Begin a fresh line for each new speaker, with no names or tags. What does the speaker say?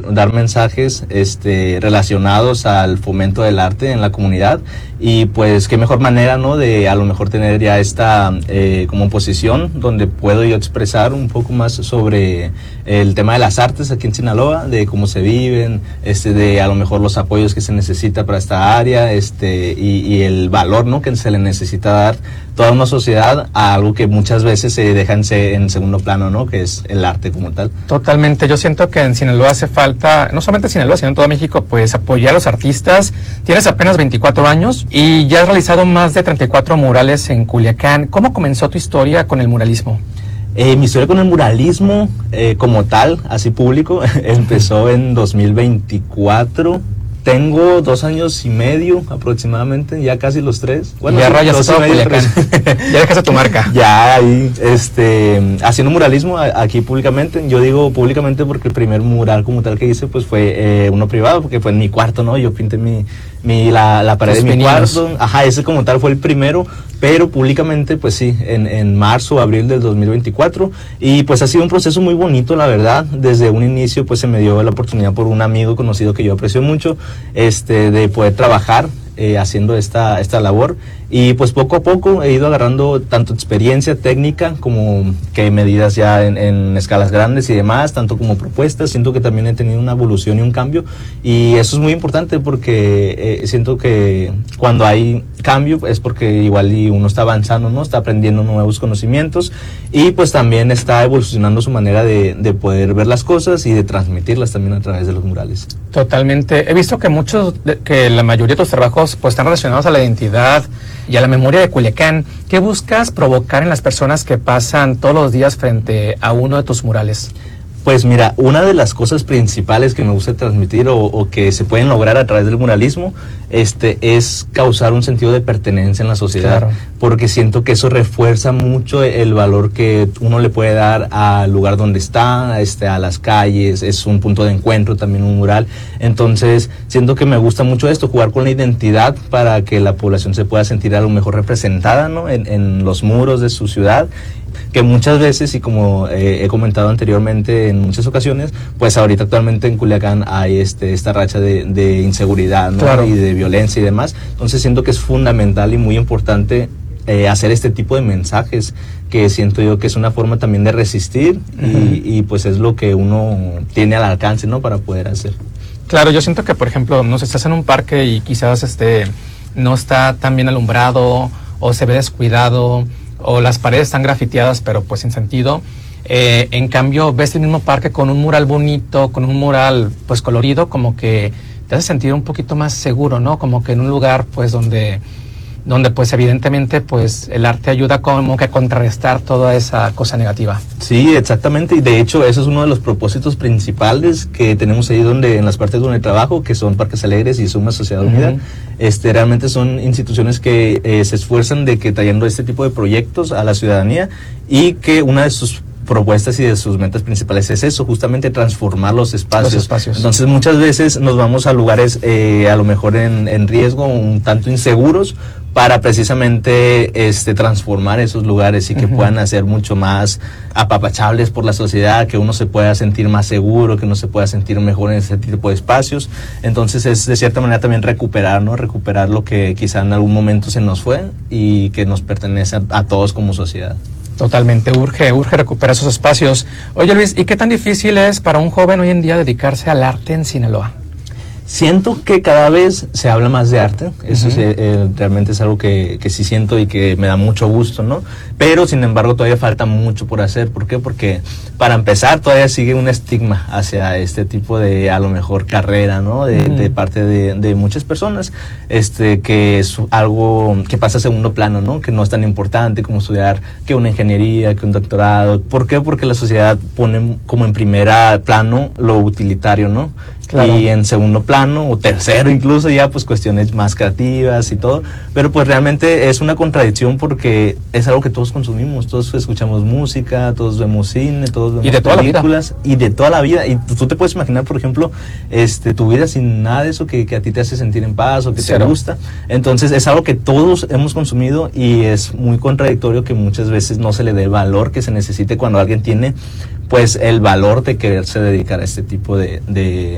dar mensajes relacionados al fomento del arte en la comunidad, y pues qué mejor manera, ¿no?, de a lo mejor tener ya esta como posición donde puedo yo expresar un poco más sobre el tema de las artes aquí en Sinaloa, de cómo se viven, de a lo mejor los apoyos que se necesita para esta área, y el valor, ¿no?, que se le necesita dar toda una sociedad a algo que muchas veces se deja en segundo plano, ¿no?, que es el arte como tal.
Totalmente, yo siento que en Sinaloa hace falta, no solamente en Sinaloa, sino en todo México, pues apoyar a los artistas. Tienes apenas 24 años y ya has realizado más de 34 murales en Culiacán. ¿Cómo comenzó tu historia con el muralismo?
Mi historia con el muralismo como tal, así público, empezó en 2024. Tengo 2 años y medio aproximadamente, ya casi los 3.
Bueno, ya rayas todo Culiacán. Ya dejaste tu marca.
Ya ahí, haciendo muralismo aquí públicamente. Yo digo públicamente porque el primer mural como tal que hice pues fue uno privado, porque fue en mi cuarto, ¿no? Yo pinté la pared de mi cuarto. Ajá, ese como tal fue el primero, pero públicamente pues sí, en marzo, abril del 2024. Y pues ha sido un proceso muy bonito, la verdad. Desde un inicio pues se me dio la oportunidad por un amigo conocido que yo aprecio mucho, de poder trabajar haciendo esta labor, y pues poco a poco he ido agarrando tanto experiencia técnica como que medidas ya en escalas grandes y demás, tanto como propuestas. Siento que también he tenido una evolución y un cambio, y eso es muy importante porque siento que cuando hay cambio es porque igual y uno está avanzando, ¿no? Está aprendiendo nuevos conocimientos, y pues también está evolucionando su manera de poder ver las cosas y de transmitirlas también a través de los murales.
Totalmente. He visto que la mayoría de tus trabajos pues están relacionados a la identidad y a la memoria de Culiacán. ¿Qué buscas provocar en las personas que pasan todos los días frente a uno de tus murales?
Pues mira, una de las cosas principales que me gusta transmitir o que se pueden lograr a través del muralismo es causar un sentido de pertenencia en la sociedad. Claro. Porque siento que eso refuerza mucho el valor que uno le puede dar al lugar donde está, a las calles. Es un punto de encuentro también un mural. Entonces siento que me gusta mucho esto, jugar con la identidad para que la población se pueda sentir a lo mejor representada, ¿no?, en los muros de su ciudad, que muchas veces, y como he comentado anteriormente en muchas ocasiones, pues ahorita actualmente en Culiacán hay esta racha de inseguridad, ¿no?, claro, y de violencia y demás. Entonces siento que es fundamental y muy importante hacer este tipo de mensajes, que siento yo que es una forma también de resistir, y pues es lo que uno tiene al alcance, ¿no?, para poder hacer.
Claro, yo siento que, por ejemplo, no sé, estás en un parque y quizás no está tan bien alumbrado, o se ve descuidado, o las paredes están grafiteadas pero pues sin sentido. En cambio ves el mismo parque con un mural bonito, con un mural pues colorido, como que te hace sentir un poquito más seguro, ¿no? Como que en un lugar pues donde pues evidentemente pues el arte ayuda como que a contrarrestar toda esa cosa negativa.
Sí, exactamente, y de hecho eso es uno de los propósitos principales que tenemos ahí en las partes donde trabajo, que son Parques Alegres y Suma Sociedad Unida. Realmente son instituciones que se esfuerzan de que trayendo este tipo de proyectos a la ciudadanía, y que una de sus propuestas y de sus metas principales es eso, justamente transformar los espacios. Entonces muchas veces nos vamos a lugares a lo mejor en riesgo, un tanto inseguros, para precisamente transformar esos lugares y que puedan ser mucho más apapachables por la sociedad, que uno se pueda sentir más seguro, que uno se pueda sentir mejor en ese tipo de espacios. Entonces es de cierta manera también recuperar, ¿no?, recuperar lo que quizá en algún momento se nos fue y que nos pertenece a todos como sociedad.
Totalmente, urge recuperar esos espacios. Oye Luis, ¿y qué tan difícil es para un joven hoy en día dedicarse al arte en Sinaloa?
Siento que cada vez se habla más de arte, eso realmente es algo que sí siento y que me da mucho gusto, ¿no? Pero sin embargo todavía falta mucho por hacer. ¿Por qué? Porque para empezar todavía sigue un estigma hacia este tipo de a lo mejor carrera, ¿no? De parte de muchas personas, que es algo que pasa a segundo plano, ¿no? Que no es tan importante como estudiar que una ingeniería, que un doctorado. ¿Por qué? Porque la sociedad pone como en primera plano lo utilitario, ¿no? Claro. Y en segundo plano, o tercero incluso, ya pues cuestiones más creativas y todo, pero pues realmente es una contradicción porque es algo que todos consumimos, todos escuchamos música, todos vemos cine, todos vemos películas, y de toda la vida, y tú te puedes imaginar, por ejemplo, tu vida sin nada de eso que a ti te hace sentir en paz o que te gusta. Entonces es algo que todos hemos consumido, y es muy contradictorio que muchas veces no se le dé el valor que se necesite cuando alguien tiene pues el valor de quererse dedicar a este tipo de